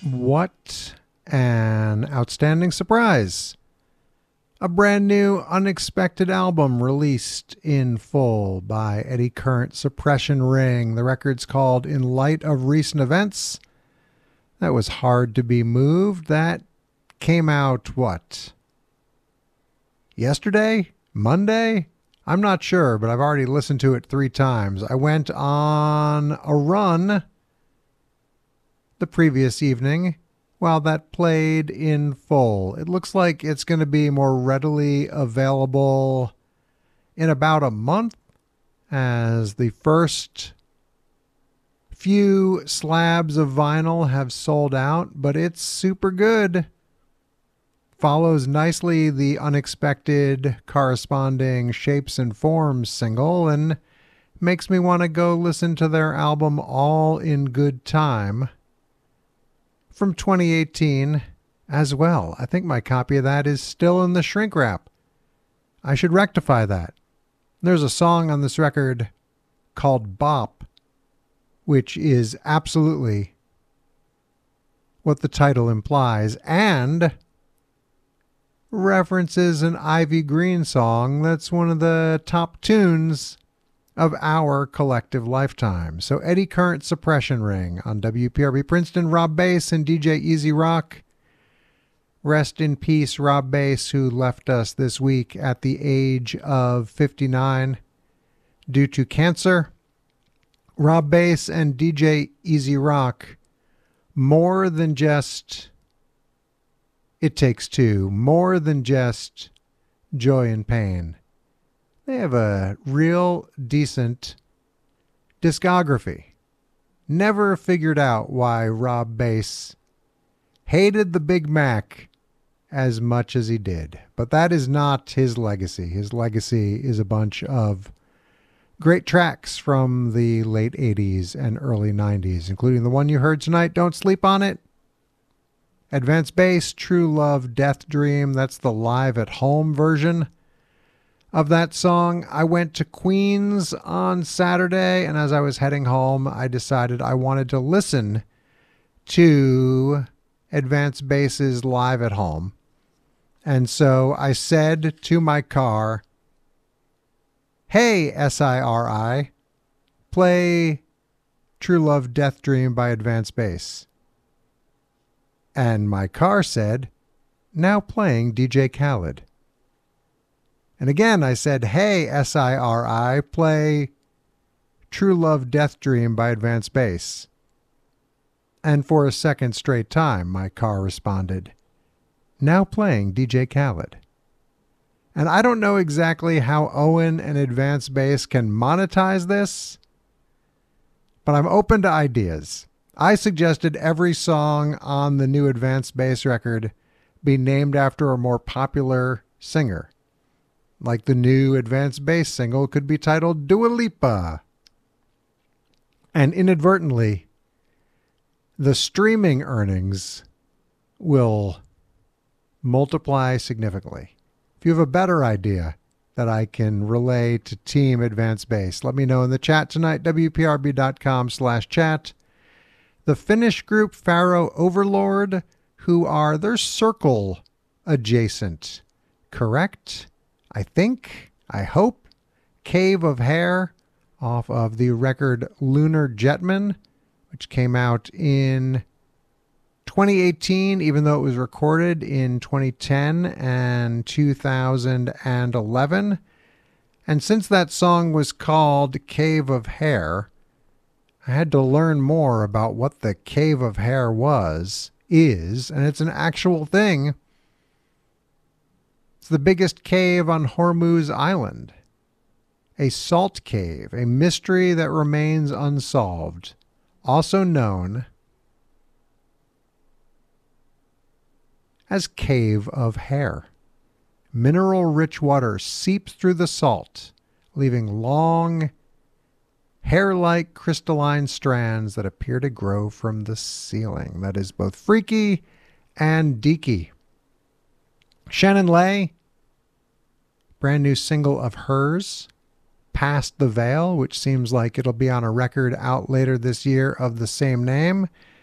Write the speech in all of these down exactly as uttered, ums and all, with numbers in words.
What an outstanding surprise. A brand new, unexpected album released in full by Eddie Current, Suppression Ring. The record's called In Light of Recent Events. That was Hard to Be Moved. That came out, what? Yesterday? Monday? I'm not sure, but I've already listened to it three times. I went on a run the previous evening while that played in full. It looks like it's going to be more readily available in about a month, as the first few slabs of vinyl have sold out, but it's super good. Follows nicely the unexpected corresponding Shapes and Forms single and makes me want to go listen to their album All in Good Time from twenty eighteen as well. I think my copy of that is still in the shrink wrap. I should rectify that. There's a song on this record called Bop, which is absolutely what the title implies, and references an Ivy Green song that's one of the top tunes of our collective lifetime. So Eddie Current, Suppression Ring on W P R B Princeton. Rob Bass and D J Easy Rock. Rest in peace, Rob Bass, who left us this week at the age of fifty-nine due to cancer. Rob Bass and D J Easy Rock, more than just It Takes Two, more than just Joy and Pain. They have a real decent discography. Never figured out why Rob Bass hated the Big Mac as much as he did. But that is not his legacy. His legacy is a bunch of great tracks from the late eighties and early nineties, including the one you heard tonight, Don't Sleep on It. Advanced Bass, True Love, Death Dream. That's the live at home version of that song. I went to Queens on Saturday, and as I was heading home, I decided I wanted to listen to Advanced Bass's Live at Home. And so I said to my car, "Hey, S I R I, play True Love, Death Dream by Advanced Bass." And my car said, "Now playing D J Khaled." And again, I said, "Hey, S I R I, play True Love, Death Dream by Advanced Bass." And for a second straight time, my car responded, "Now playing D J Khaled." And I don't know exactly how Owen and Advanced Bass can monetize this, but I'm open to ideas. I suggested every song on the new Advanced Bass record be named after a more popular singer. Like the new Advanced Bass single could be titled Dua Lipa. And inadvertently, the streaming earnings will multiply significantly. If you have a better idea that I can relay to Team Advanced Bass, let me know in the chat tonight, W P R B dot com slash chat. The Finnish group Pharaoh Overlord, who are, they're Circle adjacent, correct? I think, I hope. Cave of Hair, off of the record Lunar Jetman, which came out in twenty eighteen, even though it was recorded in twenty ten and two thousand eleven. And since that song was called Cave of Hair, I had to learn more about what the Cave of Hair was, is, and it's an actual thing. It's the biggest cave on Hormuz Island. A salt cave, a mystery that remains unsolved, also known as Cave of Hair. Mineral-rich water seeps through the salt, leaving long, hair-like crystalline strands that appear to grow from the ceiling. That is both freaky and deaky. Shannon Lay, brand new single of hers, Past the Veil, which seems like it'll be on a record out later this year of the same name.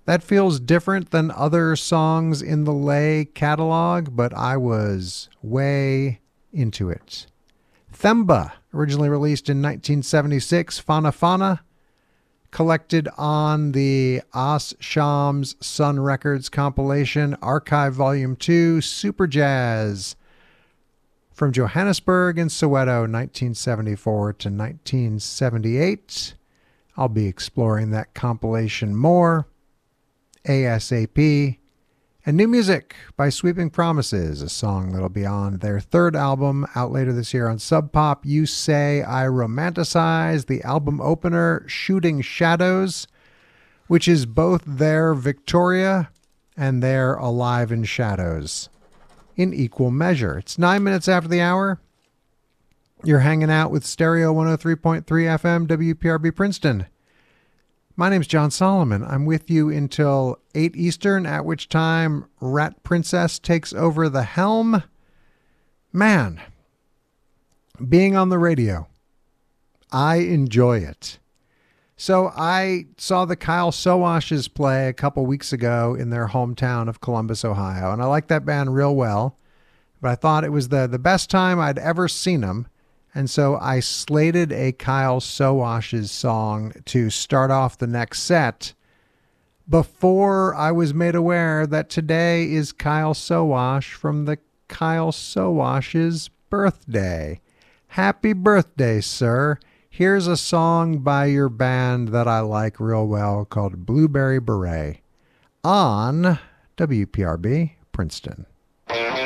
That feels different than other songs in the Lay catalog, but I was way into it. Themba, originally released in nineteen seventy-six, Fana Fana, collected on the As Shams Sun Records compilation, Archive Volume two, Super Jazz, from Johannesburg and Soweto, nineteen seventy-four to nineteen seventy-eight. I'll be exploring that compilation more ASAP. And new music by Sweeping Promises, a song that'll be on their third album out later this year on Sub Pop. You Say I Romanticize, the album opener, Shooting Shadows, which is both their Victoria and their Alive in Shadows in equal measure. It's nine minutes after the hour. You're hanging out with Stereo one oh three point three F M, W P R B Princeton. My name's John Solomon. I'm with you until eight Eastern, at which time Rat Princess takes over the helm. Man, being on the radio, I enjoy it. So I saw the Kyle Sowashes play a couple weeks ago in their hometown of Columbus, Ohio, and I like that band real well, but I thought it was the, the best time I'd ever seen them. And so I slated a Kyle Sowashes song to start off the next set before I was made aware that today is Kyle Sowash from the Kyle Sowashes birthday. Happy birthday, sir. Here's a song by your band that I like real well called Blueberry Beret on W P R B Princeton.